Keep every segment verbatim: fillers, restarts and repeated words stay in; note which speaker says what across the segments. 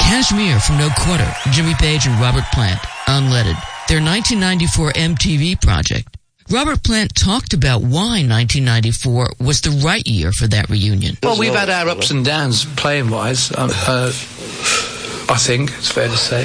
Speaker 1: Kashmir from No Quarter, Jimmy Page and Robert Plant, Unleaded, their nineteen ninety-four M T V project. Robert Plant talked about why nineteen ninety-four was the right year for that reunion.
Speaker 2: Well, we've had our ups and downs playing-wise, uh, uh, I think, it's fair to say.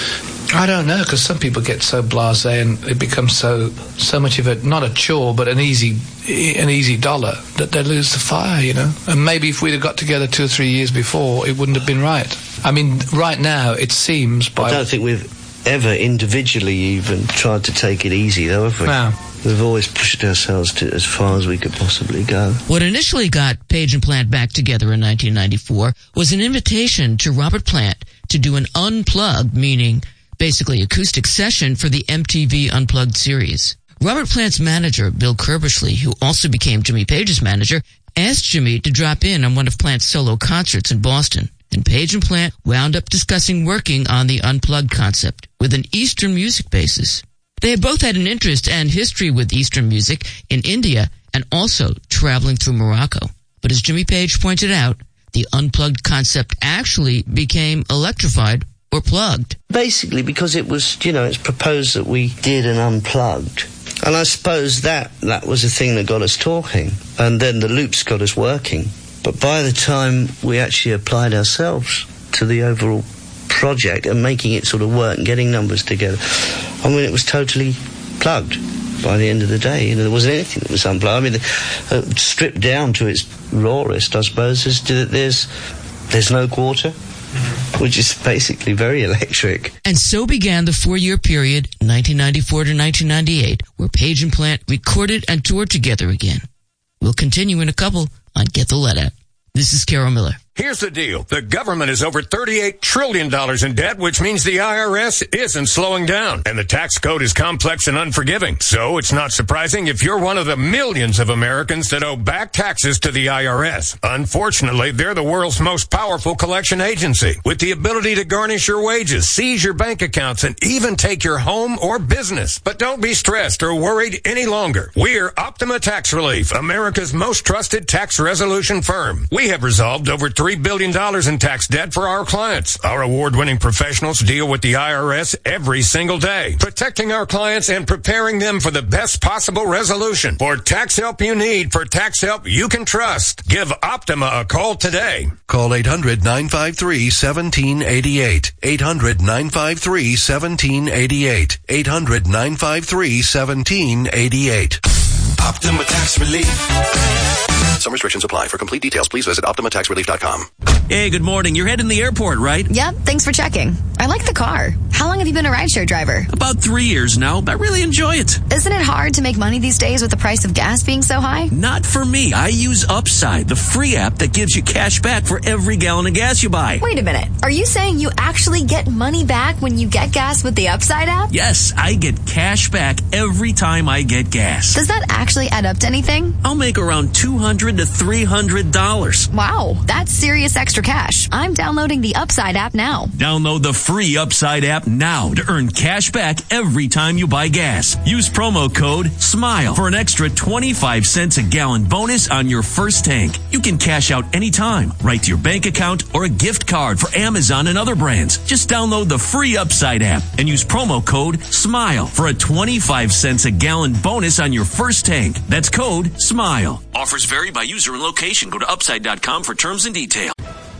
Speaker 2: I don't know, because some people get so blasé and it becomes so so much of it, not a chore, but an easy an easy dollar, that they lose the fire, you know? And maybe if we'd have got together two or three years before, it wouldn't have been right. I mean, right now, it seems by...
Speaker 3: I don't think we've ever individually even tried to take it easy, though, have we?
Speaker 2: No.
Speaker 3: We've always pushed ourselves to as far as we could possibly go.
Speaker 1: What initially got Page and Plant back together in nineteen ninety-four was an invitation to Robert Plant to do an unplugged, meaning basically acoustic session for the M T V Unplugged series. Robert Plant's manager, Bill Kerbishley, who also became Jimmy Page's manager, asked Jimmy to drop in on one of Plant's solo concerts in Boston, and Page and Plant wound up discussing working on the Unplugged concept with an Eastern music basis. They had both had an interest and history with Eastern music in India and also traveling through Morocco. But as Jimmy Page pointed out, the Unplugged concept actually became electrified or plugged.
Speaker 3: Basically, because it was, you know, it's proposed that we did an Unplugged. And I suppose that, that was the thing that got us talking. And then the loops got us working. But by the time we actually applied ourselves to the overall project and making it sort of work and getting numbers together, I mean, it was totally plugged by the end of the day. You know, there wasn't anything that was unplugged. I mean, the, uh, stripped down to its rawest, I suppose, is that there's, there's no quarter, which is basically very electric.
Speaker 1: And so began the four-year period, nineteen ninety-four to nineteen ninety-eight, where Page and Plant recorded and toured together again. We'll continue in a couple on Get the Let Out. This is Carol Miller.
Speaker 4: Here's the deal. The government is over thirty-eight trillion dollars in debt, which means the I R S isn't slowing down. And the tax code is complex and unforgiving. So it's not surprising if you're one of the millions of Americans that owe back taxes to the I R S. Unfortunately, they're the world's most powerful collection agency, with the ability to garnish your wages, seize your bank accounts, and even take your home or business. But don't be stressed or worried any longer. We're Optima Tax Relief, America's most trusted tax resolution firm. We have resolved over three billion dollars in tax debt for our clients. Our award-winning professionals deal with the I R S every single day, protecting our clients and preparing them for the best possible resolution. For tax help you need, for tax help you can trust, give Optima a call today.
Speaker 5: Call eight hundred, nine five three, one seven eight eight. eight hundred, nine five three, one seven eight eight. eight hundred, nine five three, one seven eight eight.
Speaker 6: Optima Tax Relief.
Speaker 5: Some restrictions apply. For complete details, please visit optima tax relief dot com.
Speaker 7: Hey, good morning. You're heading to the airport, right?
Speaker 8: Yep, thanks for checking. I like the car. How long have you been a rideshare driver?
Speaker 7: About three years now, but I really enjoy it.
Speaker 8: Isn't it hard to make money these days with the price of gas being so high?
Speaker 7: Not for me. I use Upside, the free app that gives you cash back for every gallon of gas you buy.
Speaker 8: Wait a minute. Are you saying you actually get money back when you get gas with the Upside app?
Speaker 7: Yes, I get cash back every time I get gas.
Speaker 8: Does that actually add up to anything?
Speaker 7: I'll make around two hundred to three hundred dollars.
Speaker 8: Wow, that's serious extra cash. I'm downloading the Upside app now.
Speaker 7: Download the free Upside app now to earn cash back every time you buy gas. Use promo code SMILE for an extra twenty-five cents a gallon bonus on your first tank. You can cash out anytime, right to your bank account or a gift card for Amazon and other brands. Just download the free Upside app and use promo code SMILE for a twenty-five cents a gallon bonus on your first tank. That's code SMILE. Offers vary by user and location. Go to upside dot com for terms and details.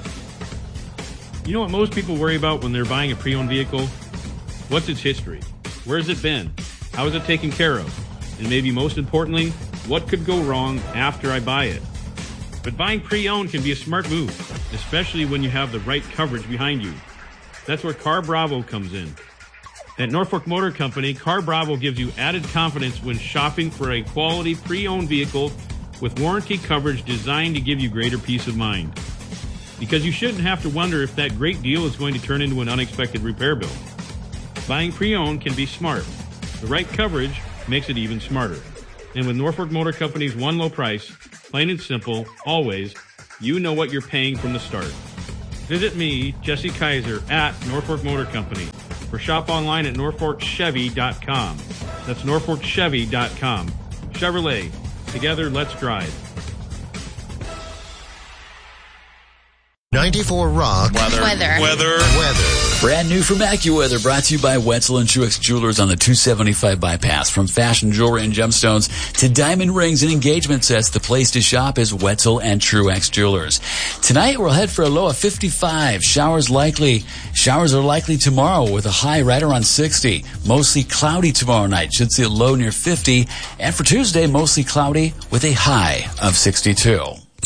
Speaker 9: You know what most people worry about when they're buying a pre-owned vehicle? What's its history? Where's it been? How is it taken care of? And maybe most importantly, what could go wrong after I buy it? But buying pre-owned can be a smart move, especially when you have the right coverage behind you. That's where Car Bravo comes in. At Norfolk Motor Company, Car Bravo gives you added confidence when shopping for a quality pre-owned vehicle with warranty coverage designed to give you greater peace of mind. Because you shouldn't have to wonder if that great deal is going to turn into an unexpected repair bill. Buying pre-owned can be smart. The right coverage makes it even smarter. And with Norfolk Motor Company's one low price, plain and simple, always, you know what you're paying from the start. Visit me, Jesse Kaiser, at Norfolk Motor Company, or shop online at norfolk chevy dot com. That's norfolk chevy dot com. Chevrolet. Together, let's drive.
Speaker 10: ninety-four Rock.
Speaker 11: Weather.
Speaker 12: Weather.
Speaker 11: Weather.
Speaker 10: Weather.
Speaker 11: Brand new from AccuWeather, brought to you by Wetzel and Truex Jewelers on the two seventy-five bypass. From fashion jewelry and gemstones to diamond rings and engagement sets, the place to shop is Wetzel and Truex Jewelers. Tonight, we'll head for a low of fifty-five. Showers likely. Showers are likely tomorrow with a high right around sixty. Mostly cloudy tomorrow night. Should see a low near fifty. And for Tuesday, mostly cloudy with a high of sixty-two.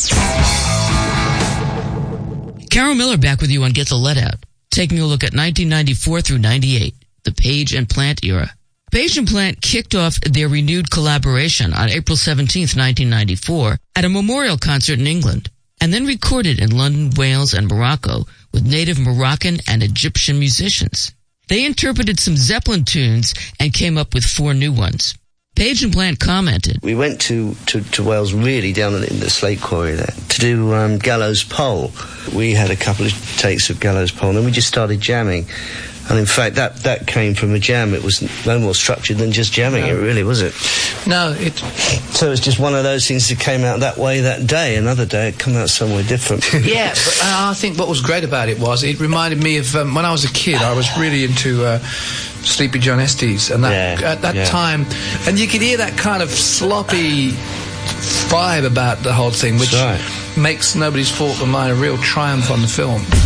Speaker 1: Carol Miller back with you on Get the Lead Out, taking a look at nineteen ninety-four through ninety-eight, the Page and Plant era. Page and Plant kicked off their renewed collaboration on April seventeenth, nineteen ninety-four, at a memorial concert in England, and then recorded in London, Wales, and Morocco with native Moroccan and Egyptian musicians. They interpreted some Zeppelin tunes and came up with four new ones. Page and Plant commented,
Speaker 3: We went to, to, to Wales, really down in the slate quarry there, to do um, Gallows Pole. We had a couple of takes of Gallows Pole, and then we just started jamming. And in fact, that, that came from a jam. It was no more structured than just jamming, no. It really, was it?
Speaker 2: No, it...
Speaker 3: So it's just one of those things that came out that way that day. Another day, it come out somewhere different.
Speaker 2: Yeah, but uh, I think what was great about it was it reminded me of um, when I was a kid. I was really into uh, Sleepy John Estes, and that
Speaker 3: yeah,
Speaker 2: at that
Speaker 3: yeah.
Speaker 2: time, and you could hear that kind of sloppy vibe about the whole thing, which
Speaker 3: right.
Speaker 2: makes Nobody's Fault but Mine a real triumph on the film.